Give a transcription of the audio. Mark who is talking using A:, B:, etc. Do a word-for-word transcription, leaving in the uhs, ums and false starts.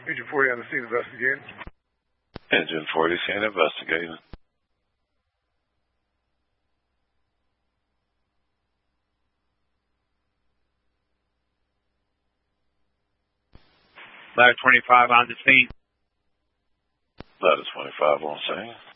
A: Engine forty on the scene investigating.
B: Engine forty, scene investigating.
C: Ladder twenty-five on the scene.
B: Ladder twenty-five on scene.